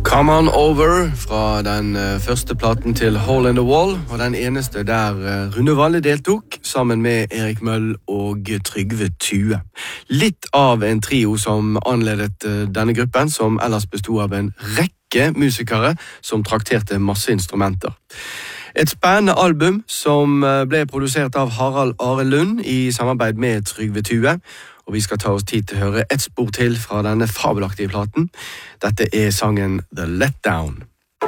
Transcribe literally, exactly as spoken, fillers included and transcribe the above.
Come On Over fra den uh, første platen til Hole in the Wall, og den eneste der uh, Rune Valle deltok, sammen med Erik Møll og Trygve Tue. Litt av en trio som anledet uh, denne gruppen, som ellers bestod av en rekke musikere som trakterte masse instrumenter. Et spennende album som uh, ble produsert av Harald Are Lund i samarbeid med Trygve Tue, og vi skal ta oss tid til å høre et spor til fra denne fabelaktige platen. Dette er sangen The Letdown.